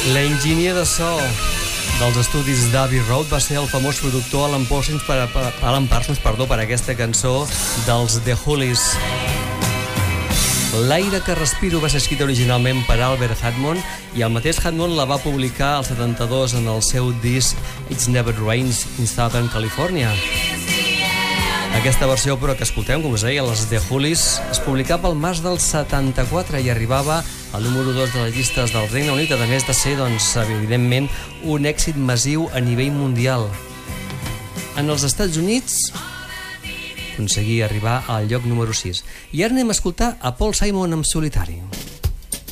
L'enginyer de so dels estudis d'Abbey Road va ser el famós productor Alan Parsons per aquesta cançó dels The Hollies. L'aire que respiro va ser escrita originalment per Albert Hammond i el mateix Hammond la va publicar al 72 en el seu disc It's Never Rains in Southern California. Aquesta versió, però, que escoltem, com us deia, les The Hollies, es publicava al març del 74 i arribava al número 2 de les llistes del Regne Unit, a més de ser, evidentment, un èxit massiu a nivell mundial. En els Estats Units aconseguia arribar al lloc número 6. I ara anem a escoltar a Paul Simon en solitari.